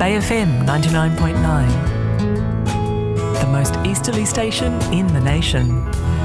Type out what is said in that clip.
Bay FM 99.9, the most easterly station in the nation.